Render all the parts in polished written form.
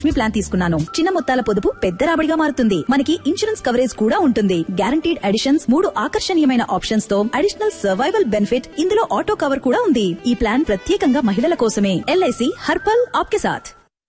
మీ plan తీసుకున్నాను. చిన్న మొత్తాల పొదుపు పెద్ద రాబడిగా మారుతుంది. మనకి ఇన్సూరెన్స్ కవరేజ్ కూడా ఉంటుంది. గ్యారంటీడ్ అడిషన్స్, 3 ఆకర్షణీయమైన ఆప్షన్స్ తో అడిషనల్ సర్వైవల్ బెనిఫిట్. ఇందులో ఆటో కవర్ కూడా ఉంది. ఈ ప్లాన్ ప్రత్యేకంగా మహిళల కోసమే. LIC హర్ పల్ ఆప్కే సాథ్.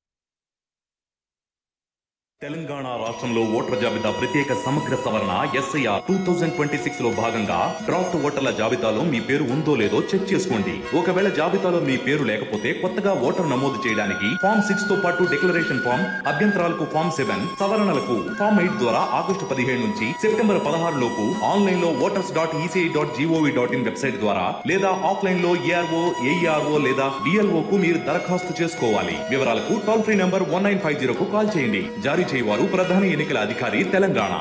తెలంగాణ రాష్ట్రంలో ఓటర్ల జాబితా ప్రత్యేక సమగ్ర సవరణ SIR 2026 లో భాగంగా డ్రాఫ్ట్ ఓటర్ల జాబితాలో మీ పేరు ఉందో లేదో చెక్ చేసుకోండి. ఒకవేళ జాబితాలో మీ పేరు లేకపోతే కొత్తగా ఓటర్ నమోదు చేయడానికి ఫామ్ 6 తో పాటు డిక్లరేషన్ ఫామ్, అభ్యంతరాలకు ఫామ్ 7, సవరణలకు ఫామ్ 8 ద్వారా ఆగస్టు 17 నుంచి సెప్టెంబర్ 16 లోపు ఆన్లైన్ లో voters.eci.gov.in వెబ్సైట్ ద్వారా లేదా ఆఫ్లైన్ లో ARO, AERO లేదా DLO కు మీరు దరఖాస్తు చేసుకోవాలి. వివరాలకు టోల్ ఫ్రీ నంబర్ 1950 కు కాల్ చేయండి. జారీ చేయవారు ప్రధాన ఎన్నికల అధికారి తెలంగాణ.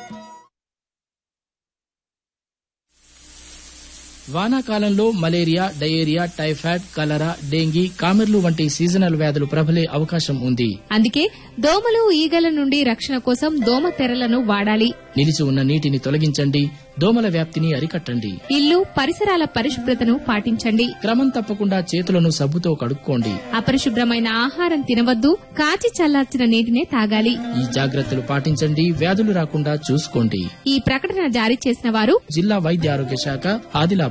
వానాకాలంలో మలేరియా, డయేరియా, టైఫాయిడ్, కలరా, డెంగీ, కామెర్లు వంటి సీజనల్ వ్యాధులు ప్రబలే అవకాశం ఉంది. అందుకే దోమలు, ఈగల నుండి రక్షణ కోసం దోమ తెరలను వాడాలి. నిలిచి ఉన్న నీటిని తొలగించండి. దోమల వ్యాప్తిని అరికట్టండి. ఇల్లు, పరిసరాల పరిశుభ్రతను పాటించండి. క్రమం తప్పకుండా చేతులను సబ్బుతో కడుక్కోండి. అపరిశుభ్రమైన ఆహారం తినవద్దు. కాచి చల్లార్చిన నీటినే తాగాలి. ఈ జాగ్రత్తలు పాటించండి. వ్యాధులు రాకుండా చూసుకోండి. ఈ ప్రకటన జారీ చేసిన వారు జిల్లా వైద్య ఆరోగ్య శాఖ, ఆదిలాబాద్.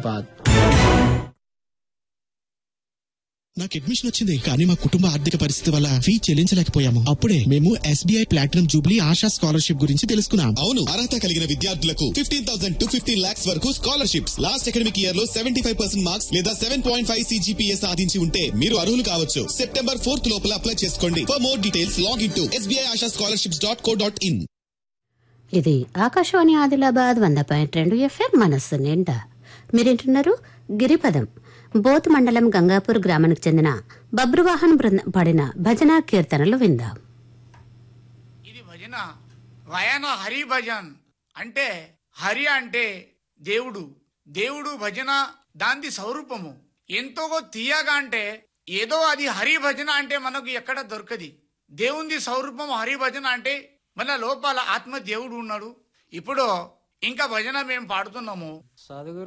నాకు అడ్మిషన్ వచ్చింది, కానీ మా కుటుంబ ఆర్థిక పరిస్థితి వల్ల ఫీ చెల్లించలేకపోయాము. అప్పుడే మేము SBI platinum Jubilee ASHA scholarship గురించి తెలుసుకున్నాం. అవును, అర్హత కలిగిన విద్యార్థులకు 15,000 to 15 lakhs వరకు స్కాలర్షిప్స్. లాస్ట్ అకాడమిక్ ఇయర్ లో 75% మార్క్స్ లేదా 7.5 CGPA సాధించి ఉంటే మీరు అర్హులు కావచ్చు. సెప్టెంబర్ 4th లోపల అప్లై చేసుకోండి. For more details login to sbiashascholarships.co.in. ఇది ఆకాశవాణి ఆదిలాబాద్ 100.2 FM మనస్సు నిండా. మీరేంటున్నారు గిరిపదం. బోత్ మండలం గంగాపూర్ గ్రామానికి చెందిన బబ్రువాహన్ బృందం పాడిన భజన కీర్తనలు విందాం. ఇది భజన వయన హరి భజన్ అంటే హరి అంటే దేవుడు, దేవుడు భజన దాని స్వరూపము. ఎంతో తీయగా అంటే ఏదో అది హరి భజన అంటే మనకు ఎక్కడ దొరకది. దేవుంది స్వరూపం హరి భజన అంటే మన లోపల ఆత్మ దేవుడు ఉన్నాడు. ఇప్పుడు ఇంకా భజన మేము పాడుతున్నాము.